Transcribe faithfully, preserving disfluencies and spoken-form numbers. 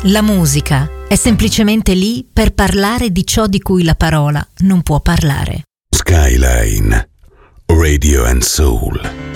La musica è semplicemente lì per parlare di ciò di cui la parola non può parlare. Skyline Radio and Soul.